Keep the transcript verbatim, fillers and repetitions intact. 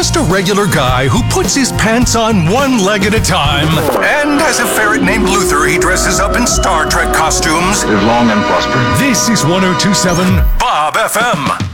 just a regular guy who puts his pants on one leg at a time. And as a ferret named Luther, he dresses up in Star Trek costumes. Live long and prosper. This is one oh two point seven Bob F M.